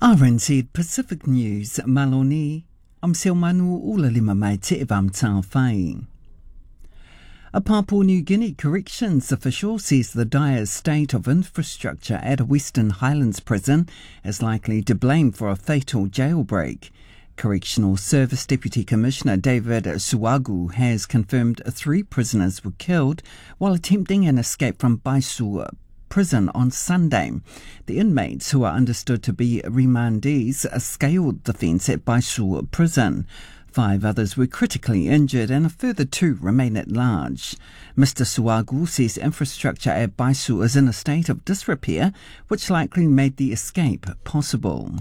RNZ Pacific News, Maloni, am Seomanu ula lima mai te evam tau whai. A Papua New Guinea corrections official says the dire state of infrastructure at a Western Highlands prison is likely to blame for a fatal jailbreak. Correctional Service Deputy Commissioner David Suagu has confirmed 3 prisoners were killed while attempting an escape from Baisu prison on Sunday. The inmates, who are understood to be remandees, scaled the fence at Baisu prison. 5 others were critically injured and a further 2 remain at large. Mr. Suagu says infrastructure at Baisu is in a state of disrepair, which likely made the escape possible.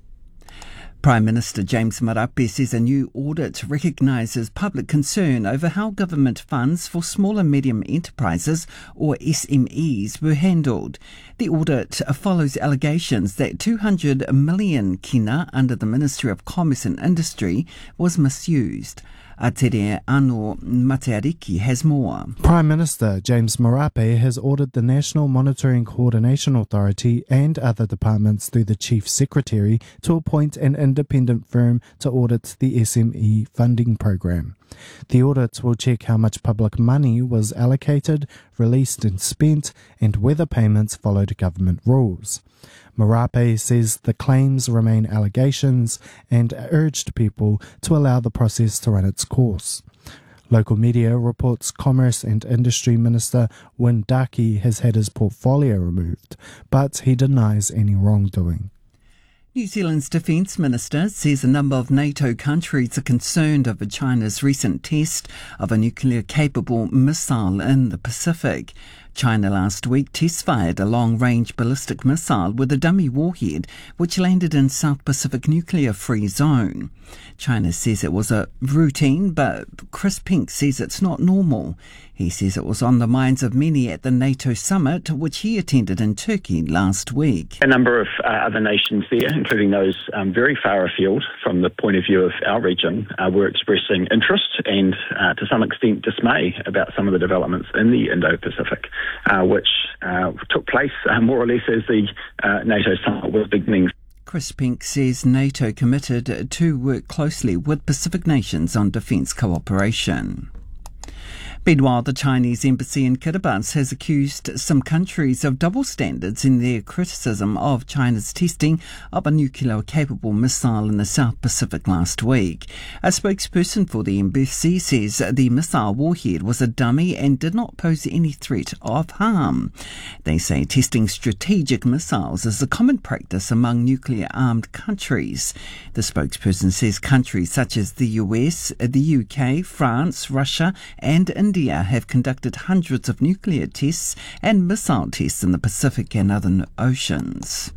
Prime Minister James Marape says a new audit recognises public concern over how government funds for small and medium enterprises, or SMEs, were handled. The audit follows allegations that 200 million kina under the Ministry of Commerce and Industry was misused. Atere Ano Mateariki has more. Prime Minister James Marape has ordered the National Monitoring Coordination Authority and other departments through the Chief Secretary to appoint an independent firm to audit the SME funding program. The audit will check how much public money was allocated, released and spent, and whether payments followed government rules. Marape says the claims remain allegations and urged people to allow the process to run its course. Local media reports Commerce and Industry Minister Win Daki has had his portfolio removed, but he denies any wrongdoing. New Zealand's Defence Minister says a number of NATO countries are concerned over China's recent test of a nuclear-capable missile in the Pacific. China last week test-fired a long-range ballistic missile with a dummy warhead which landed in South Pacific nuclear-free zone. China says it was a routine, but Chris Pink says it's not normal. He says it was on the minds of many at the NATO summit, which he attended in Turkey last week. A number of other nations there, including those very far afield from the point of view of our region, were expressing interest and to some extent dismay about some of the developments in the Indo-Pacific, which took place more or less as the NATO summit was beginning. Chris Pink says NATO committed to work closely with Pacific nations on defence cooperation. Meanwhile, the Chinese embassy in Kiribati has accused some countries of double standards in their criticism of China's testing of a nuclear-capable missile in the South Pacific last week. A spokesperson for the embassy says the missile warhead was a dummy and did not pose any threat of harm. They say testing strategic missiles is a common practice among nuclear-armed countries. The spokesperson says countries such as the US, the UK, France, Russia and India have conducted hundreds of nuclear tests and missile tests in the Pacific and other oceans.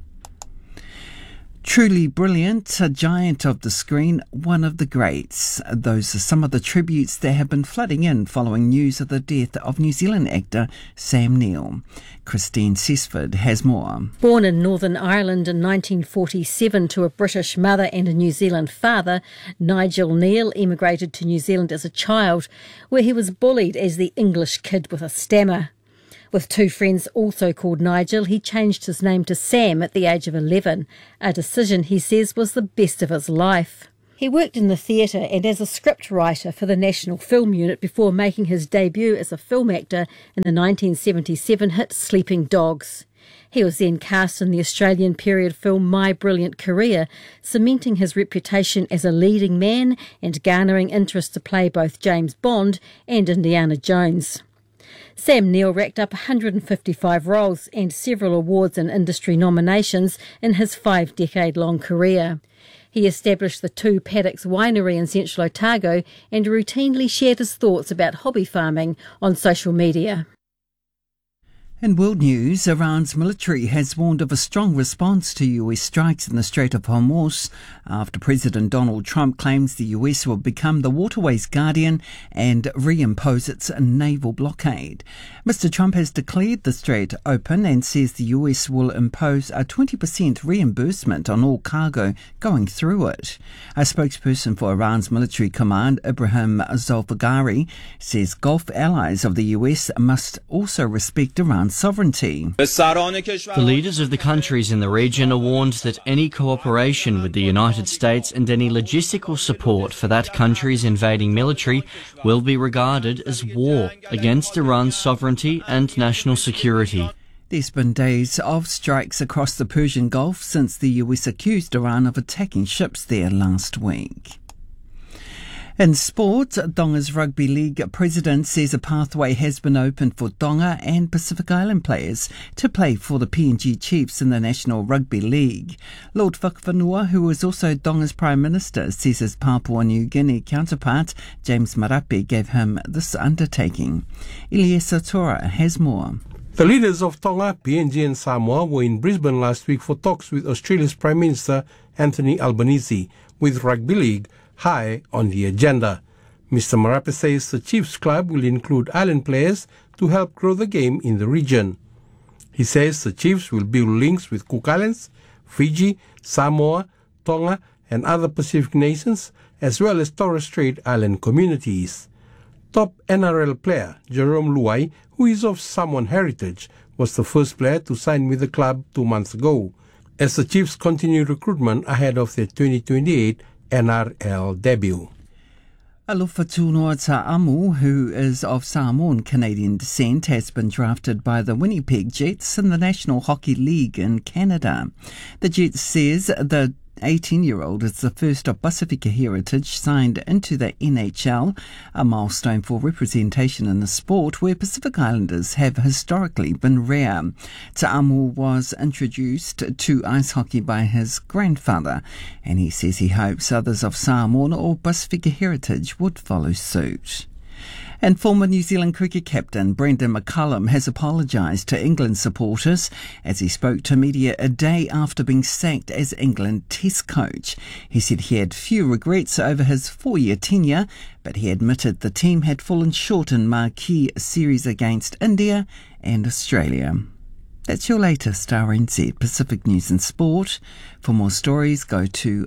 Truly brilliant, a giant of the screen, one of the greats. Those are some of the tributes that have been flooding in following news of the death of New Zealand actor Sam Neill. Christine Cessford has more. Born in Northern Ireland in 1947 to a British mother and a New Zealand father, Nigel Neill emigrated to New Zealand as a child, where he was bullied as the English kid with a stammer. With 2 friends also called Nigel, he changed his name to Sam at the age of 11, a decision he says was the best of his life. He worked in the theatre and as a script writer for the National Film Unit before making his debut as a film actor in the 1977 hit Sleeping Dogs. He was then cast in the Australian period film My Brilliant Career, cementing his reputation as a leading man and garnering interest to play both James Bond and Indiana Jones. Sam Neill racked up 155 roles and several awards and industry nominations in his 5-decade-long career. He established the 2 Paddocks winery in Central Otago and routinely shared his thoughts about hobby farming on social media. In world news, Iran's military has warned of a strong response to US strikes in the Strait of Hormuz after President Donald Trump claims the US will become the waterway's guardian and reimpose its naval blockade. Mr. Trump has declared the strait open and says the US will impose a 20% reimbursement on all cargo going through it. A spokesperson for Iran's military command, Ibrahim Zolfagari, says Gulf allies of the US must also respect Iran's sovereignty. The leaders of the countries in the region are warned that any cooperation with the United States and any logistical support for that country's invading military will be regarded as war against Iran's sovereignty and national security. There's been days of strikes across the Persian Gulf since the US accused Iran of attacking ships there last week. In sport, Tonga's Rugby League president says a pathway has been opened for Tonga and Pacific Island players to play for the PNG Chiefs in the National Rugby League. Lord Whakawhanua, who is also Tonga's Prime Minister, says his Papua New Guinea counterpart, James Marape, gave him this undertaking. Eliesa Tora has more. The leaders of Tonga, PNG and Samoa were in Brisbane last week for talks with Australia's Prime Minister Anthony Albanese, with Rugby League high on the agenda. Mr. Marape says the Chiefs Club will include island players to help grow the game in the region. He says the Chiefs will build links with Cook Islands, Fiji, Samoa, Tonga and other Pacific nations, as well as Torres Strait Island communities. Top NRL player Jerome Luai, who is of Samoan heritage, was the first player to sign with the club 2 months ago, as the Chiefs continue recruitment ahead of their 2028 NRL debut. Alofa Tunua Ta'amu, who is of Samoan Canadian descent, has been drafted by the Winnipeg Jets in the National Hockey League in Canada. The Jets says the 18-year-old is the first of Pasifika heritage signed into the NHL, a milestone for representation in a sport where Pacific Islanders have historically been rare. Ta'amu was introduced to ice hockey by his grandfather, and he says he hopes others of Samoan or Pasifika heritage would follow suit. And former New Zealand cricket captain Brendan McCullum has apologised to England supporters as he spoke to media a day after being sacked as England Test coach. He said he had few regrets over his 4-year tenure, but he admitted the team had fallen short in marquee series against India and Australia. That's your latest RNZ Pacific News and Sport. For more stories, go to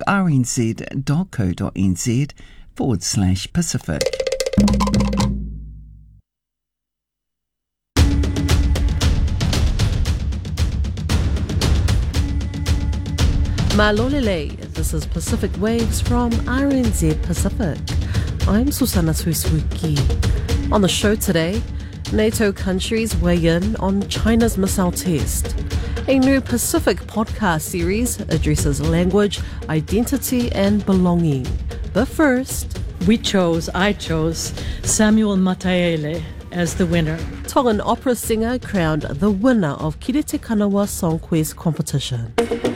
rnz.co.nz/Pacific. Malolele, this is Pacific Waves from RNZ Pacific. I'm Susana Suisuki. On the show today, NATO countries weigh in on China's missile test. A new Pacific podcast series addresses language, identity and belonging. But first, I chose Samuel Mataele as the winner. Tongan opera singer crowned the winner of Kirite Kanawa Song Quest competition.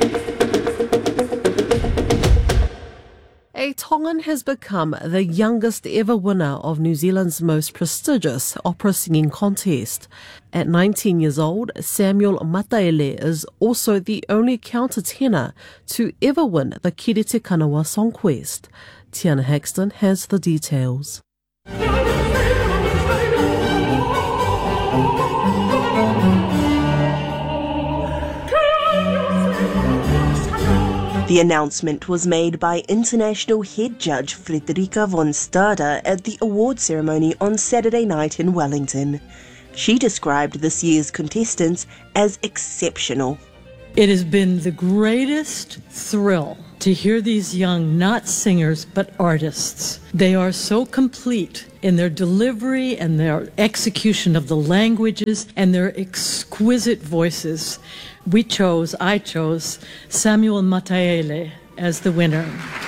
A Tongan has become the youngest ever winner of New Zealand's most prestigious opera singing contest. At 19 years old, Samuel Mataele is also the only countertenor to ever win the Kirite Kanawa Song Quest. Tiana Haxton has the details. The announcement was made by international head judge Frederica von Stade at the award ceremony on Saturday night in Wellington. She described this year's contestants as exceptional. It has been the greatest thrill to hear these young, not singers, but artists. They are so complete in their delivery and their execution of the languages and their exquisite voices. I chose Samuel Mataele as the winner.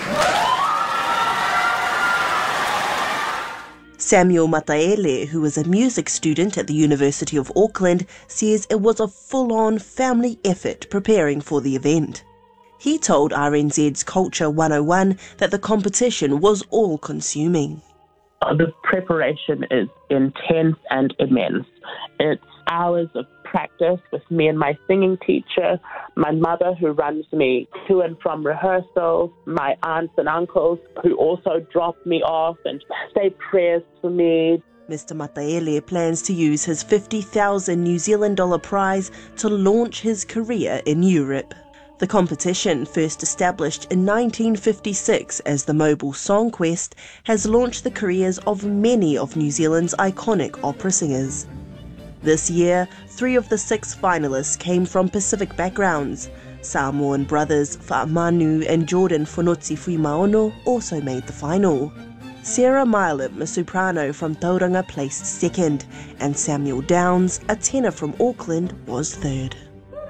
Samuel Mataele, who is a music student at the University of Auckland, says it was a full-on family effort preparing for the event. He told RNZ's Culture 101 that the competition was all-consuming. The preparation is intense and immense. It's hours of practice with me and my singing teacher, my mother who runs me to and from rehearsals, my aunts and uncles who also drop me off and say prayers for me. Mr. Mataele plans to use his 50,000 New Zealand dollar prize to launch his career in Europe. The competition, first established in 1956 as the Mobile Song Quest, has launched the careers of many of New Zealand's iconic opera singers. This year, 3 of the 6 finalists came from Pacific backgrounds. Samoan brothers Fa'amanu and Jordan Fonotsi Fuimaono also made the final. Sarah Milam, a soprano from Tauranga, placed second, and Samuel Downs, a tenor from Auckland, was third.